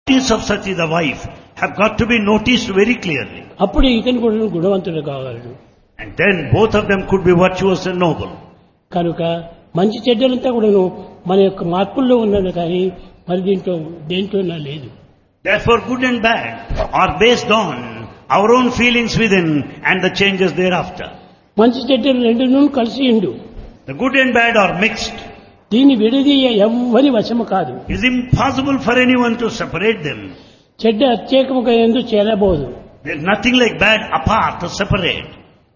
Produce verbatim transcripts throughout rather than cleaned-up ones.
qualities of Sati, the wife, have got to be noticed very clearly. అప్పుడు ఇతను కూడా గుణవంతుడు కాగలడు. And then both of them could be virtuous and noble. కనుక మంచి చెడ్డలంతా కూడాను మన యొక్క మార్పుల్లో ఉన్నది కానీ మరి దీంట్లో దేంట్లోనా లేదు. Therefore good and bad are based on our own feelings within and the changes thereafter. మంచి చెడ్డలు రెండును కలిసి ఉండు. The good and bad are mixed. దీన్ని విడదీయ ఎవ్వరి వశము కాదు. It is impossible for anyone to separate them. చెడ్డ అత్యేకముగా ఎందు చేరబోదు. There is nothing like bad apart to separate.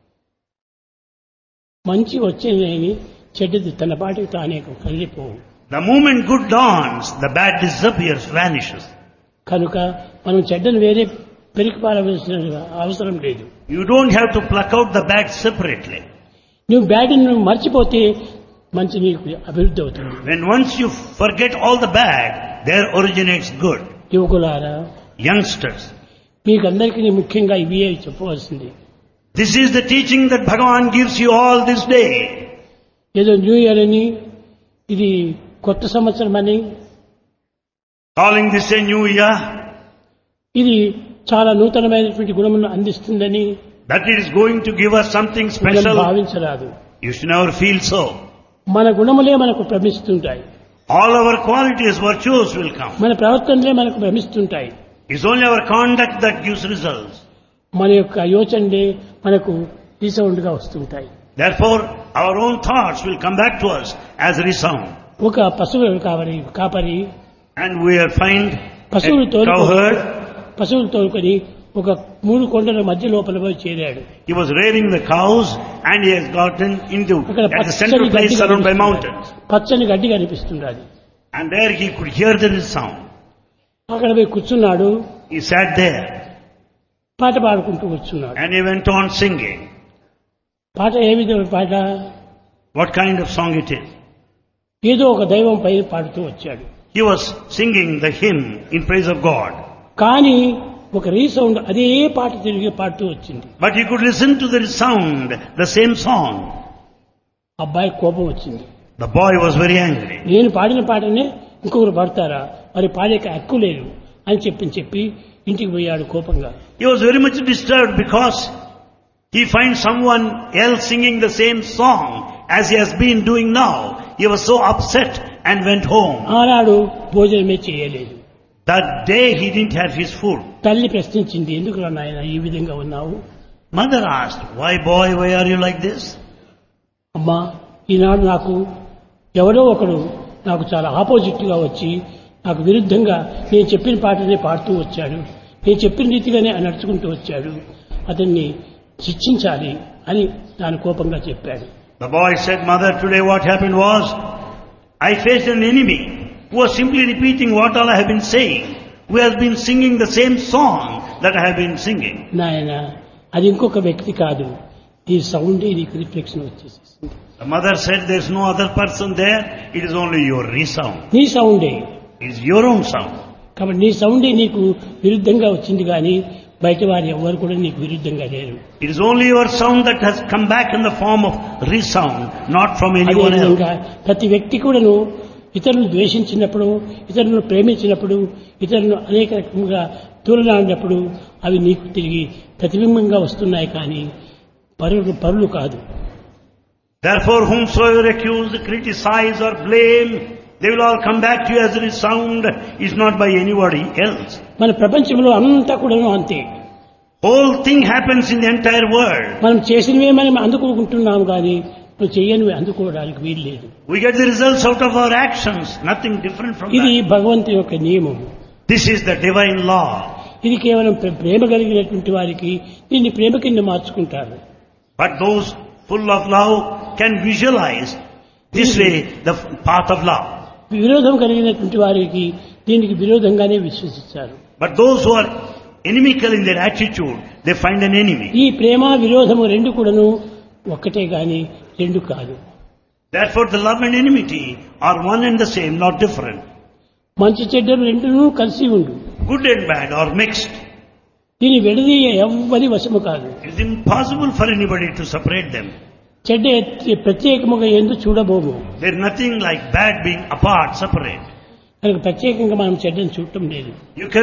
మంచి వచ్చేది చెడ్డది తన పాటికి తానే కదిలిపోవు. The moment good dawns, the bad disappears, vanishes. కనుక మనం చెడ్డను వేరే పెరికి పారవలసిన అవసరం లేదు. You don't have to pluck out the bad separately. నువ్వు బ్యాడ్ నువ్వు మర్చిపోతే మంచి నీకు అభివృద్ధి అవుతుంది. When once you forget all the bad, there originates good. యువకులారా, Youngsters, మీకు అందరికీ ముఖ్యంగా ఇవి చెప్పవలసింది. this is the teaching that Bhagavan gives you all this day. ఏదో న్యూ ఇయర్ అని, ఇది కొత్త సంవత్సరం అని, Calling this a new year, ఇది చాలా నూతనమైనటువంటి గుణములను అందిస్తుందని that it is going to give us something మనం special. భావించరాదు. You should never feel so. మన గుణములే మనకు భ్రమిస్తుంటాయి. All our qualities, virtues will come. మన ప్రవర్తనలే మనకు భ్రమిస్తుంటాయి. It's only our conduct that gives results. మన యొక్క యోచనలే మనకు రీసౌండ్గా వస్తుంటాయి. Therefore, our own thoughts will come back to us as resound. ఒక పశువు కాపరి కాపరి And we are find పశువులు a cowherd. పశువులు తోలుకొని ఒక మూడు కొండల మధ్య లోపల పోయి చేరాడు. He was rearing the cows and he has gotten into అక్కడ at the central పచ్చని place గడ్డి surrounded by కనిపిస్తుంది. mountains. పచ్చని గడ్డి కనిపిస్తున్నది. And there he could hear the sound. అక్కడ పోయి కూర్చున్నాడు. He sat there పాట పాడుకుంటూ కూర్చున్నాడు. and he went on singing. పాట ఏ విధమైన పాట? What kind of song it is? ఏదో ఒక దైవం పై పాడుతూ వచ్చాడు. He was singing the hymn in praise of God. కానీ ఒక రీసౌండ్ అదే పాట తిరిగి పాడుతూ వచ్చింది. But he could listen to the sound, the same song. అబ్బాయి కోపం వచ్చింది. The boy was very angry. నేను పాడిన పాటనే ఇంకొకరు పాడతారా, మరి పాడేక హక్కు లేదు అని చెప్పి చెప్పి ఇంటికి పోయాడు కోపంగా. He was very much disturbed because he finds someone else singing the same song as he has been doing now. He was so upset and went home. ఆనాడు భోజనమే చేయలేదు. That day he didn't have his food. తల్లి ప్రశ్నించింది, ఎందుకు రా నాయన ఈ విధంగా ఉన్నావు? Mother asked, why boy, why are you like this? అమ్మా, ఈనాడు నాకు ఎవడో ఒకడు నాకు చాలా ఆపోజిట్ గా వచ్చి నాకు విరుద్ధంగా నేను చెప్పిన పాటనే పాడుతూ వచ్చాడు, నేను చెప్పిన రీతిగానే నడుచుకుంటూ వచ్చాడు, అతన్ని శిక్షించాలి అని దాని కోపంగా చెప్పాడు. The boy said, Mother, today what happened was, I faced an enemy who was simply repeating what all I have been saying, who has been singing the same song that I have been singing. నాయన, అది ఇంకొక వ్యక్తి కాదు, ఈ సౌండే నీకు reflection వచ్చేసేసింది. The mother said, there is no other person there, it is only your resound. నీ సౌండే. It is your own sound. కాబట్టి నీ సౌండే నీకు విరుద్ధంగా వచ్చింది కానీ బయట వారు ఎవరు కూడా నీకు విరుద్ధంగా లేరు. It is only your sound that has come back in the form of resound, not from anyone else. అదేవిధంగా ప్రతి వ్యక్తి కూడాను ఇతరులను ద్వేషించినప్పుడు, ఇతరులను ప్రేమించినప్పుడు, ఇతరులను అనేక రకంగా తూలనాడినప్పుడు అవి నీకు తిరిగి ప్రతిబింబంగా వస్తున్నాయి కానీ పరులు పరులు కాదు. Therefore, whomsoever accuse, criticize or blame, they will all come back to you as a resound. It's not by anybody else. మన ప్రపంచంలో అంతా కూడాను అంతే. Whole thing happens in the entire world. మనం చేసినవే మనం అందుకుంటున్నాము కానీ నువ్వు చేయనివి అందుకోవడానికి వీలు లేదు. We get the results out of our actions, nothing different from ఇది that. భగవంతుని యొక్క నియమం. This is the divine law. ఇది కేవలం ప్ర- ప్రేమ కలిగినటువంటి వారికి దీన్ని ప్రేమ కింద మార్చుకుంటారు. But those full of love can visualize this way the path of love. విరోధం కలిగినటువంటి వారికి దీనికి విరోధంగానే విశ్వసిస్తారు. But those who are inimical in their attitude, they find an enemy. ఈ ప్రేమ విరోధము రెండు కూడాను ఒక్కటే గాని రెండు కాదు. Therefore the love and enmity are one and the same, not different. మంచి చెడ్డలు రెండును కలిసి ఉండు. Good and bad are mixed. దీని విడదీయ ఎవ్వరి వశము కాదు. It is impossible for anybody to separate them. చెడ్డ ఎత్తి ప్రత్యేకముగా ఎందు చూడబోము. There is nothing like bad being apart, separate. కనుక ప్రత్యేకంగా మనం చెడ్డను చూడటం లేదు. You can